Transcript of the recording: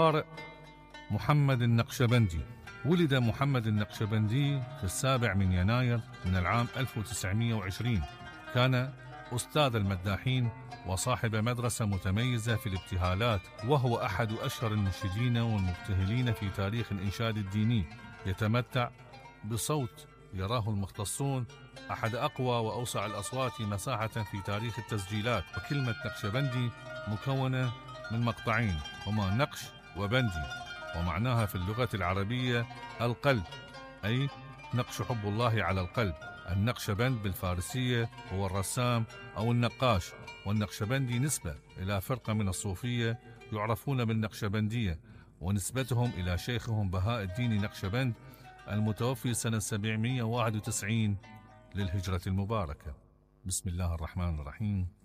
طارق محمد النقشبندي. ولد محمد النقشبندي في 7 يناير من العام 1920. كان أستاذ المداحين وصاحب مدرسة متميزة في الابتهالات، وهو أحد أشهر المنشدين والمبتهلين في تاريخ الإنشاد الديني. يتمتع بصوت يراه المختصون أحد أقوى وأوسع الأصوات مساحة في تاريخ التسجيلات. وكلمة نقشبندي مكونة من مقطعين هما نقش وبندي، ومعناها في اللغة العربية القلب، أي نقش حب الله على القلب. النقشبند بالفارسية هو الرسام أو النقاش، والنقشبندي نسبة إلى فرقة من الصوفية يعرفون بالنقشبندية، ونسبتهم إلى شيخهم بهاء الدين نقشبند المتوفي سنة 791 للهجرة المباركة. بسم الله الرحمن الرحيم.